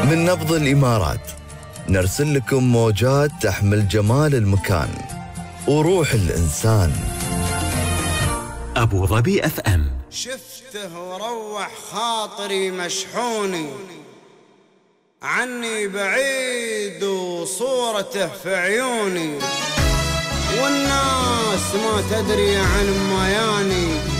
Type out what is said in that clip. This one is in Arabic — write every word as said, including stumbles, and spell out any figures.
من نبض الإمارات نرسل لكم موجات تحمل جمال المكان وروح الإنسان. أبو ظبي أف أم. شفته وروح خاطري مشحوني، عني بعيد وصورته في عيوني، والناس ما تدري عن مياني،